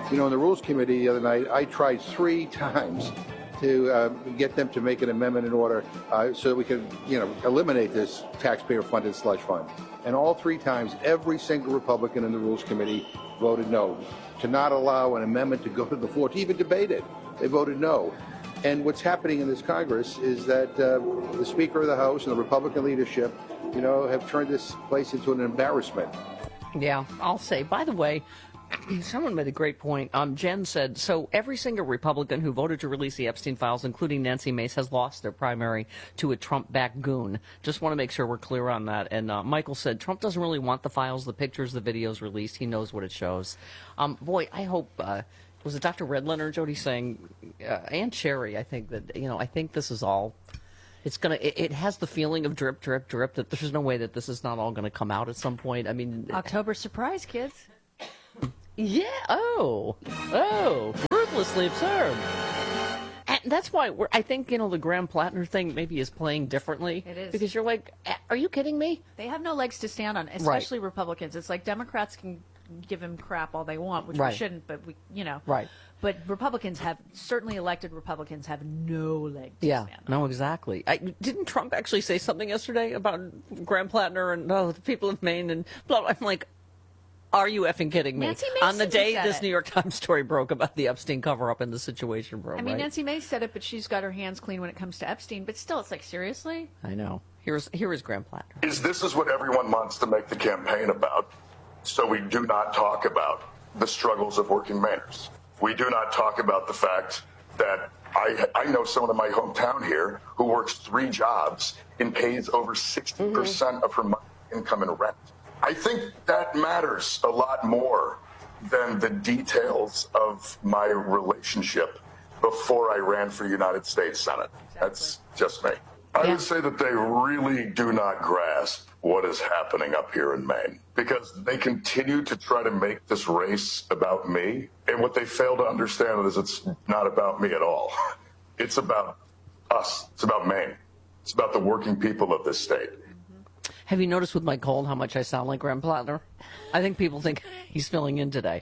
You know, in the Rules Committee the other night, I tried 3 times to get them to make an amendment in order so that we could, eliminate this taxpayer-funded slush fund. And all 3 times, every single Republican in the Rules Committee voted no, to not allow an amendment to go to the floor, to even debate it. They voted no. And what's happening in this Congress is that the Speaker of the House and the Republican leadership, have turned this place into an embarrassment. Yeah, I'll say. By the way, someone made a great point. Jen said, so every single Republican who voted to release the Epstein files, including Nancy Mace, has lost their primary to a Trump-backed goon. Just want to make sure we're clear on that. And Michael said, Trump doesn't really want the files, the pictures, the videos released. He knows what it shows. Boy, I hope... was it Dr. Redlin or Jody saying, and Sherry, I think that, I think this is all... It has the feeling of drip, drip, drip, that there's no way that this is not all going to come out at some point. I mean... October surprise, kids. Yeah. Oh, ruthlessly absurd. And that's why I think, the Graham Plattner thing maybe is playing differently. It is. Because you're like, are you kidding me? They have no legs to stand on, especially Republicans. It's like Democrats can give him crap all they want, which we shouldn't, but Right. But Republicans certainly elected Republicans have no leg to stand on. No, exactly. Didn't Trump actually say something yesterday about Graham Plattner and the people of Maine and blah, blah. I'm like, are you effing kidding me? Nancy Mace on the day said this it. New York Times story broke about the Epstein cover-up and the Situation Room, I mean, Nancy Mace said it, but she's got her hands clean when it comes to Epstein. But still, it's like, seriously? I know. Here is Graham Plattner. This is what everyone wants to make the campaign about. So we do not talk about the struggles of working Mainers. We do not talk about the fact that I know someone in my hometown here who works 3 jobs and pays over 60% of her monthly income in rent. I think that matters a lot more than the details of my relationship before I ran for United States Senate. Exactly. That's just me. I would say that they really do not grasp what is happening up here in Maine, because they continue to try to make this race about me. And what they fail to understand is it's not about me at all. It's about us. It's about Maine. It's about the working people of this state. Have you noticed with my cold how much I sound like Graham Plattner? I think people think he's filling in today.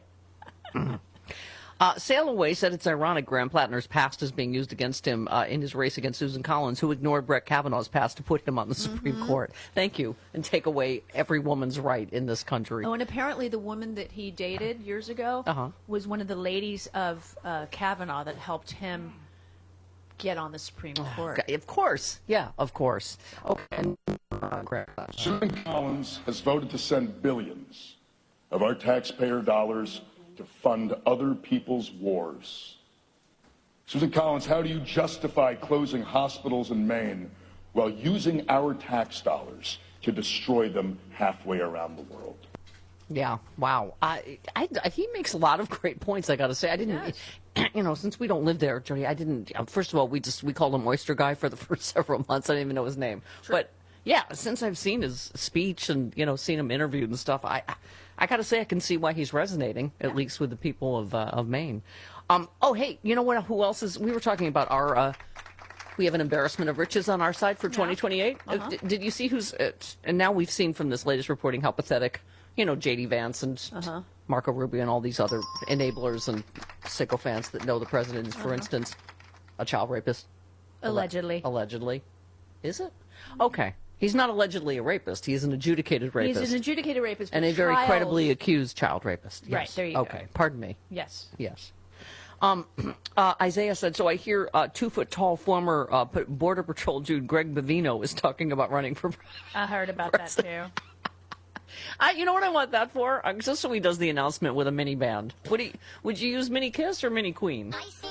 Sail Away said it's ironic Graham Plattner's past is being used against him in his race against Susan Collins, who ignored Brett Kavanaugh's past to put him on the Supreme Court. Thank you. And take away every woman's right in this country. Oh, and apparently the woman that he dated years ago was one of the ladies of Kavanaugh that helped him get on the Supreme Court. Of course. Yeah, of course. Okay. Susan Collins has voted to send billions of our taxpayer dollars to fund other people's wars. Susan Collins, how do you justify closing hospitals in Maine while using our tax dollars to destroy them halfway around the world? Yeah, wow. He makes a lot of great points, I got to say. I didn't, since we don't live there, Jody, I didn't, first of all, we called him Oyster Guy for the first several months. I didn't even know his name. True. But, yeah, since I've seen his speech and, seen him interviewed and stuff, I got to say I can see why he's resonating, at least with the people of Maine. Hey, you know what? Who else is, we were talking about our, we have an embarrassment of riches on our side for 2028. Did you see who's, and now we've seen from this latest reporting how pathetic, J.D. Vance and Marco Rubio and all these other enablers and sycophants that know the president is, for instance, a child rapist. Allegedly. Allegedly. Is it? Okay. He's not allegedly a rapist. He's an adjudicated rapist. He's an adjudicated rapist. And a very credibly accused child rapist. Yes. Right, there you go. Okay, pardon me. Yes. Yes. Isaiah said, so I hear 2-foot-tall former Border Patrol Jude Greg Bavino is talking about running for I heard about president. That, too. You know what I want that for? Just so he does the announcement with a mini band. Would you use Mini Kiss or Mini Queen?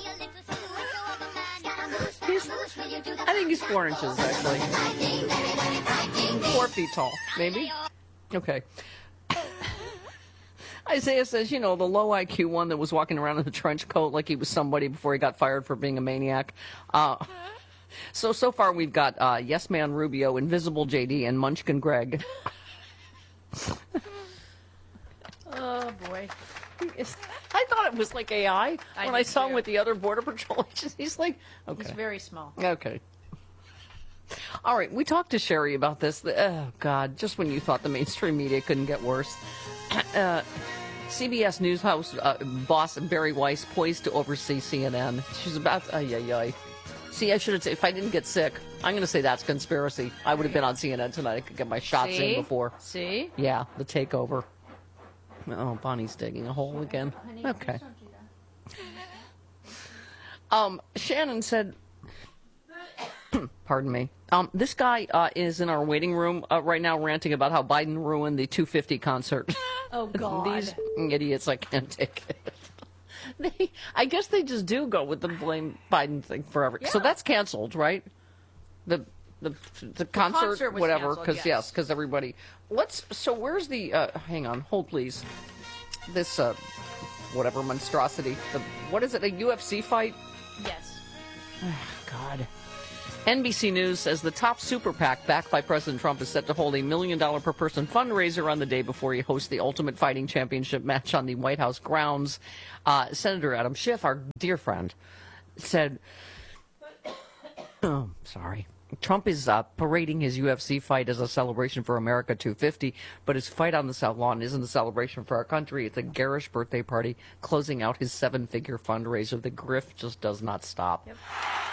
I think he's 4 inches, actually. 4 feet tall, maybe? Okay. Isaiah says, the low IQ one that was walking around in a trench coat like he was somebody before he got fired for being a maniac. So far we've got Yes Man Rubio, Invisible JD, and Munchkin Greg. Oh, boy. I thought it was like AI when I saw him with the other Border Patrol agents. He's like, okay. He's very small. Okay. All right, we talked to Sherry about this. Oh, God, just when you thought the mainstream media couldn't get worse. CBS News host boss Barry Weiss poised to oversee CNN. She's about See, I should have said, if I didn't get sick, I'm going to say that's conspiracy. I would have been on CNN tonight. I could get my shots in before. See? Yeah, the takeover. Oh, Bonnie's digging a hole again. Okay. Shannon said, pardon me, this guy is in our waiting room right now ranting about how Biden ruined the 250 concert. Oh, God. These idiots, I can't take it. I guess they just do go with the blame Biden thing forever. Yeah. So that's canceled, right? The concert was whatever, canceled, because because everybody. So where's the? Hang on, hold please. This whatever monstrosity. What is it? A UFC fight? Yes. God. NBC News says the top super PAC backed by President Trump is set to hold $1 million per person fundraiser on the day before he hosts the Ultimate Fighting Championship match on the White House grounds. Senator Adam Schiff, our dear friend, said, sorry, Trump is parading his UFC fight as a celebration for America 250, but his fight on the South Lawn isn't a celebration for our country. It's a garish birthday party closing out his 7-figure fundraiser. The grift just does not stop. Yep.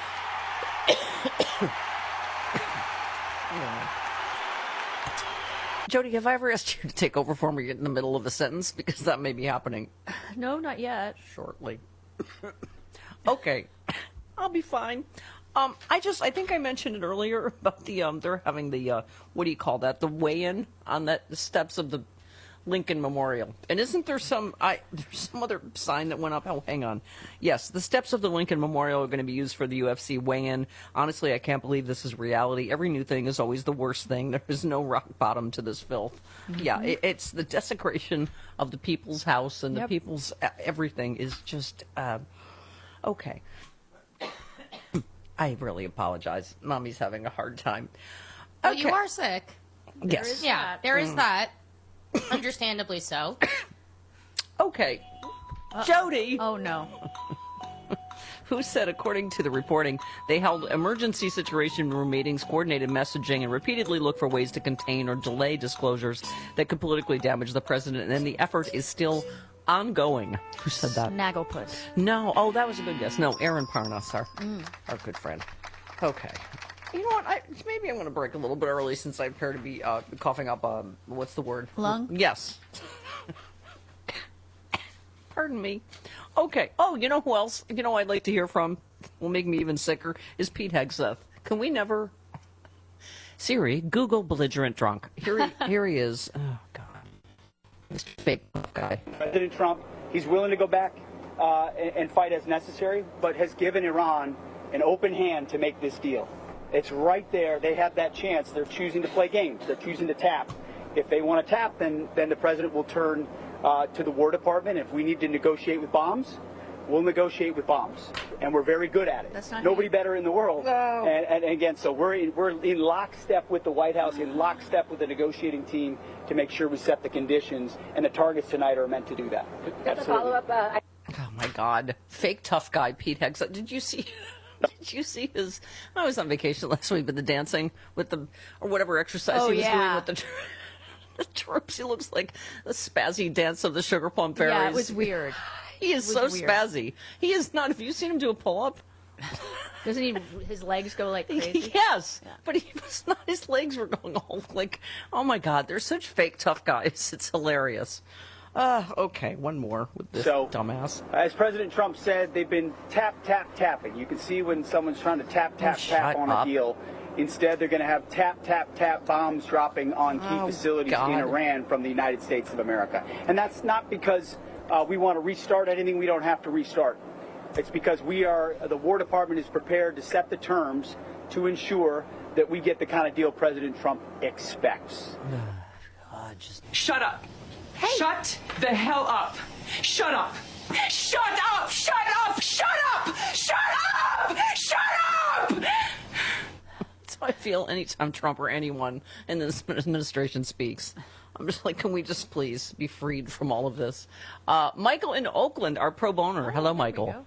Jody, have I ever asked you to take over for me in the middle of a sentence? Because that may be happening. No, not yet. Shortly. Okay. I'll be fine. I think I mentioned it earlier about the, they're having the, what do you call that? The weigh-in on the steps of the Lincoln Memorial. And isn't there there's some other sign that went up? Oh, hang on. Yes, the steps of the Lincoln Memorial are going to be used for the UFC weigh-in. Honestly, I can't believe this is reality. Every new thing is always the worst thing. There is no rock bottom to this filth. Mm-hmm. Yeah, it's the desecration of the people's house and the people's everything is just, okay. I really apologize. Mommy's having a hard time. Okay. Well, you are sick. Yes. There is that. Understandably so. Okay. Jody. Oh, no. Who said, according to the reporting, they held emergency situation room meetings, coordinated messaging, and repeatedly looked for ways to contain or delay disclosures that could politically damage the president, and the effort is still ongoing. Who said that? Snagglepuss. No. Oh, that was a good guess. No, Aaron Parnas, our good friend. Okay. You know what? Maybe I'm going to break a little bit early since I appear to be coughing up, what's the word? Lung? Yes. Pardon me. Okay. Oh, you know who else? You know I'd like to hear from, will make me even sicker, is Pete Hegseth. Can we never... Siri, Google belligerent drunk. Here he is. Oh, God. This fake guy. President Trump, he's willing to go back and fight as necessary, but has given Iran an open hand to make this deal. It's right there. They have that chance. They're choosing to play games. They're choosing to tap. If they want to tap, then the president will turn to the War Department. If we need to negotiate with bombs, we'll negotiate with bombs. And we're very good at it. That's not Nobody better in the world. No. And again, so we're in lockstep with the White House, in lockstep with the negotiating team to make sure we set the conditions. And the targets tonight are meant to do that. Absolutely. Oh, my God. Fake tough guy, Pete Hegseth. Did you see... Did you see his? I was on vacation last week, but the dancing with the or whatever exercise he was doing with the troops. He looks like a spazzy dance of the Sugar Plum Fairies. Yeah, it was weird. He is so weird. Spazzy. He is not. Have you seen him do a pull up? Doesn't he? His legs go like crazy. Yes, but he was not. His legs were going all like. Oh my God, they're such fake tough guys. It's hilarious. Okay, one more with this dumbass. As President Trump said, they've been tapping. You can see when someone's trying to tap on a deal. Instead, they're going to have tap bombs dropping on key facilities in Iran from the United States of America. And that's not because we want to restart anything we don't have to restart. It's because the War Department is prepared to set the terms to ensure that we get the kind of deal President Trump expects. Shut up. Hey. Shut the hell up. Shut up. Shut up. Shut up. Shut up. Shut up. Shut up. That's how I feel anytime Trump or anyone in this administration speaks. I'm just like, can we just please be freed from all of this? Michael in Oakland, our pro boner. Hello, Michael.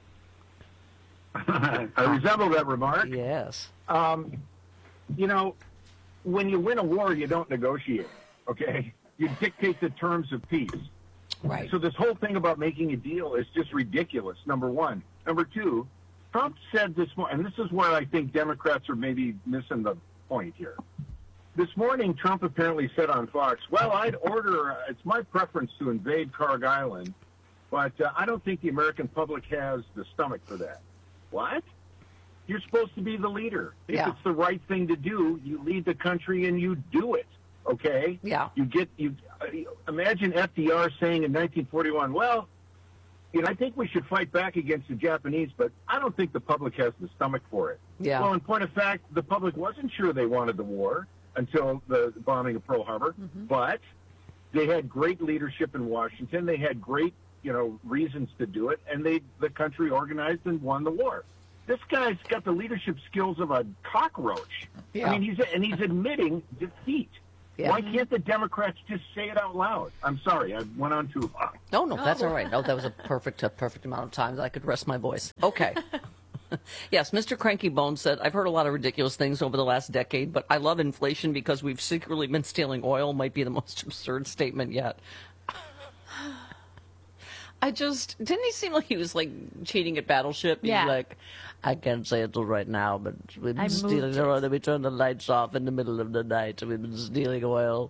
I resemble that remark. Yes. You know, when you win a war, you don't negotiate, okay? You dictate the terms of peace. Right. So this whole thing about making a deal is just ridiculous, number one. Number two, Trump said this morning, and this is where I think Democrats are maybe missing the point here. This morning, Trump apparently said on Fox, well, I'd order, it's my preference to invade Karg Island, but I don't think the American public has the stomach for that. What? You're supposed to be the leader. If it's the right thing to do, you lead the country and you do it, okay? Yeah. Imagine FDR saying in 1941, well, I think we should fight back against the Japanese, but I don't think the public has the stomach for it. Yeah. Well, in point of fact, the public wasn't sure they wanted the war until the bombing of Pearl Harbor, but they had great leadership in Washington. They had great, reasons to do it, and the country organized and won the war. This guy's got the leadership skills of a cockroach. Yeah. I mean, he's admitting defeat. Yeah. Why can't the Democrats just say it out loud? I'm sorry, I went on too long. No, that's all right. No, that was a perfect amount of time that I could rest my voice. Okay. Yes, Mr. Cranky Bones said, I've heard a lot of ridiculous things over the last decade, but I love inflation because we've secretly been stealing oil. Might be the most absurd statement yet. Didn't he seem like he was cheating at Battleship? Yeah. He's like, I can't say it till right now, but we've been stealing oil. We turn the lights off in the middle of the night, and we've been stealing oil.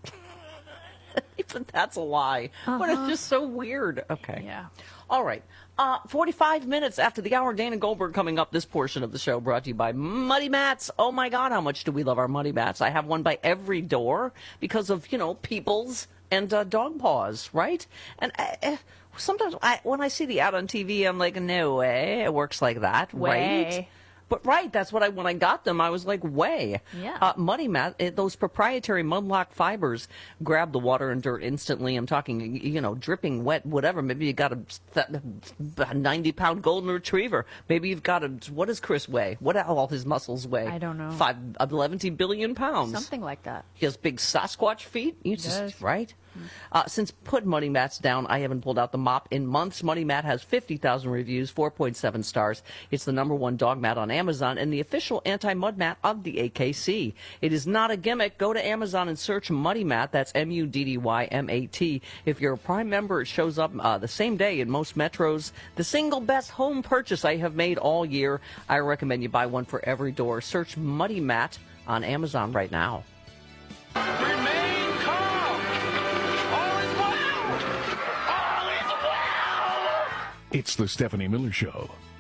Even that's a lie. But it's just so weird. Okay. Yeah. All right. 45 minutes after the hour, Dana Goldberg coming up. This portion of the show brought to you by Muddy Mats. Oh, my God, how much do we love our Muddy Mats? I have one by every door because of, Peoples and Dog Paws, right? And sometimes when I see the ad on TV, I'm like, no way it works like that, right? But that's what when I got them, I was like, way. Yeah. Muddy Mat, those proprietary Mudlock fibers grab the water and dirt instantly. I'm talking, dripping wet, whatever. Maybe you got a 90-pound golden retriever. Maybe you've got what does Chris weigh? What all his muscles weigh? I don't know. 11 billion pounds. Something like that. He has big Sasquatch feet. Right? Since put Muddy Mats down, I haven't pulled out the mop in months. Muddy Mat has 50,000 reviews, 4.7 stars. It's the #1 dog mat on Amazon and the official anti-mud mat of the AKC. It is not a gimmick. Go to Amazon and search Muddy Mat. That's MUDDYMAT. If you're a Prime member, it shows up the same day in most metros. The single best home purchase I have made all year. I recommend you buy one for every door. Search Muddy Mat on Amazon right now. Remain calm. All is well. All is well. It's the Stephanie Miller Show.